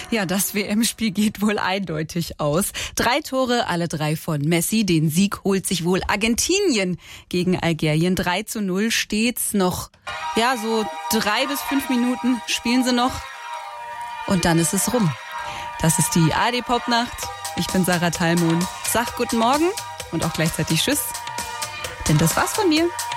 Ja, das WM-Spiel geht wohl eindeutig aus. 3 Tore, alle 3 von Messi. Den Sieg holt sich wohl Argentinien gegen Algerien. 3:0 steht's noch. Ja, so 3 bis 5 Minuten spielen sie noch. Und dann ist es rum. Das ist die ARD-Popnacht. Ich bin Sarah Thalmon. Sag guten Morgen und auch gleichzeitig Tschüss. Denn das war's von mir.